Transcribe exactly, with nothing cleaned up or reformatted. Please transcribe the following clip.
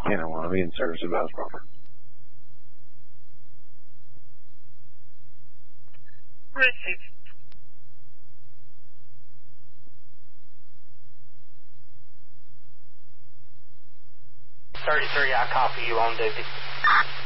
You know, want to be in service of Bowes Proper. Received. thirty-three, I copy you on duty.